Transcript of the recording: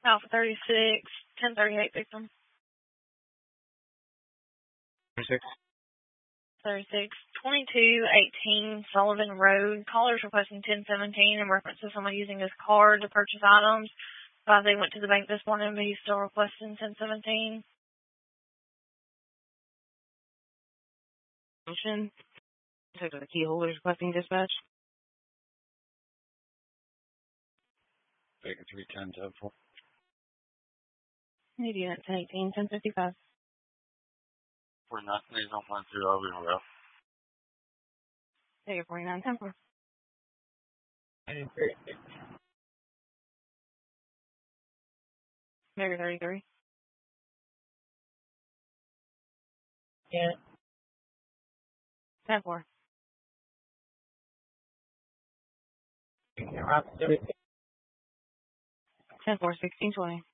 Alpha 36, 1038 victim. 36. 36, 2218 Sullivan Road. Callers requesting 1017 in reference to someone using his card to purchase items. They went to the bank this morning, but he's still requesting 1017. So the key holders requesting dispatch. Baker 310 10-4. Need unit 1018, 1055. 49, please don't find 0 over and route. Take it 49, 10-4. Baker 33. Yeah. 10-4. 10-4, 1620.